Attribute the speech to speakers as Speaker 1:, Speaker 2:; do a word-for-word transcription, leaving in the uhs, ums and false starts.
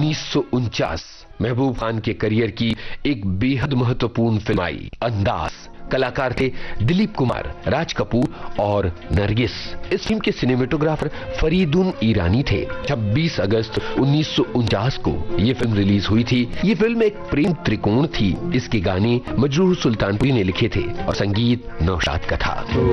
Speaker 1: उन्नीस सौ उनचास महबूब खान के करियर की एक बेहद महत्वपूर्ण फिल्म आई अंदाज। कलाकार थे दिलीप कुमार, राज कपूर और नरगिस। इस फिल्म के सिनेमेटोग्राफर फरीदुन ईरानी थे। छब्बीस अगस्त उन्नीस सौ उनचास को ये फिल्म रिलीज हुई थी। ये फिल्म एक प्रेम त्रिकोण थी। इसके गाने मजरूह सुल्तानपुरी ने लिखे थे और संगीत नौशाद का था।